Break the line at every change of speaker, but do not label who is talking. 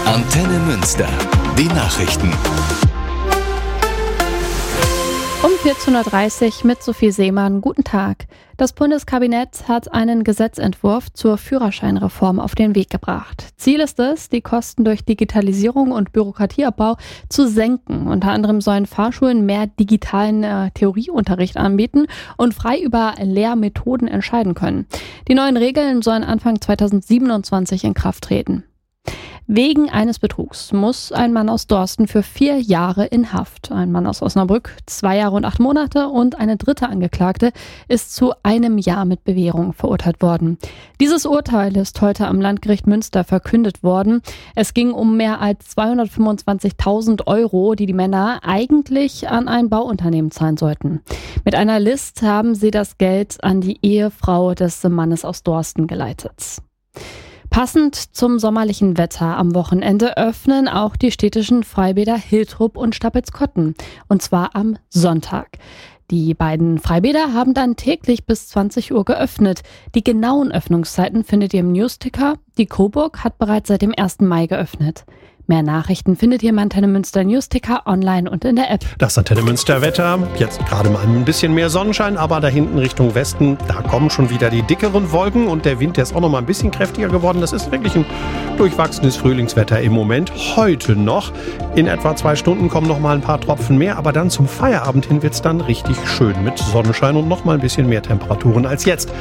Antenne Münster. Die Nachrichten.
Um 14.30 Uhr mit Sophie Seemann. Guten Tag. Das Bundeskabinett hat einen Gesetzentwurf zur Führerscheinreform auf den Weg gebracht. Ziel ist es, die Kosten durch Digitalisierung und Bürokratieabbau zu senken. Unter anderem sollen Fahrschulen mehr digitalen Theorieunterricht anbieten und frei über Lehrmethoden entscheiden können. Die neuen Regeln sollen Anfang 2027 in Kraft treten. Wegen eines Betrugs muss ein Mann aus Dorsten für 4 Jahre in Haft. Ein Mann aus Osnabrück 2 Jahre und 8 Monate und eine dritte Angeklagte ist zu 1 Jahr mit Bewährung verurteilt worden. Dieses Urteil ist heute am Landgericht Münster verkündet worden. Es ging um mehr als 225.000 Euro, die Männer eigentlich an ein Bauunternehmen zahlen sollten. Mit einer List haben sie das Geld an die Ehefrau des Mannes aus Dorsten geleitet. Passend zum sommerlichen Wetter am Wochenende öffnen auch die städtischen Freibäder Hiltrup und Stapelzkotten. Und zwar am Sonntag. Die beiden Freibäder haben dann täglich bis 20 Uhr geöffnet. Die genauen Öffnungszeiten findet ihr im Newsticker. Die Coburg hat bereits seit dem 1. Mai geöffnet. Mehr Nachrichten findet ihr im Antenne Münster Newsticker online und in der App.
Das Antenne Münster Wetter, jetzt gerade mal ein bisschen mehr Sonnenschein, aber da hinten Richtung Westen, da kommen schon wieder die dickeren Wolken und der Wind, der ist auch noch mal ein bisschen kräftiger geworden. Das ist wirklich ein durchwachsenes Frühlingswetter im Moment. Heute noch, in etwa 2 Stunden kommen noch mal ein paar Tropfen mehr, aber dann zum Feierabend hin wird es dann richtig schön mit Sonnenschein und noch mal ein bisschen mehr Temperaturen als jetzt.